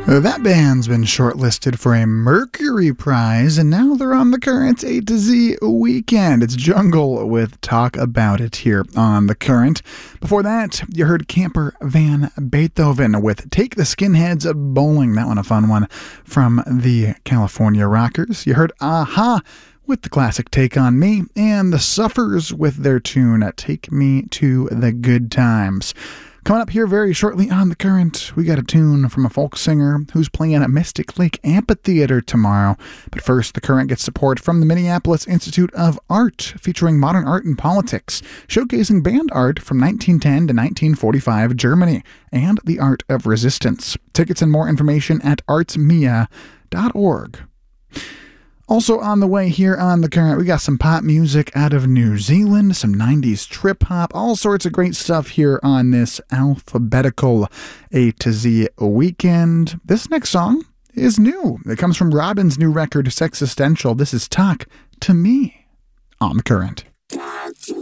That band's been shortlisted for a Mercury Prize, and now they're on the Current A to Z weekend. It's Jungle with Talk About It here on The Current. Before that, you heard Camper Van Beethoven with Take the Skinheads Bowling. That one a fun one from the California Rockers. You heard Aha with the classic Take On Me, and the Suffers with their tune Take Me to the Good Times. Coming up here very shortly on The Current, we got a tune from a folk singer who's playing at Mystic Lake Amphitheater tomorrow. But first, The Current gets support from the Minneapolis Institute of Art, featuring modern art and politics, showcasing band art from 1910 to 1945 Germany, and the art of resistance. Tickets and more information at artsmia.org. Also on the way here on The Current, we got some pop music out of New Zealand, some 90s trip-hop, all sorts of great stuff here on this alphabetical A to Z weekend. This next song is new. It comes from Robin's new record, Sexistential. This is Talk to Me on The Current.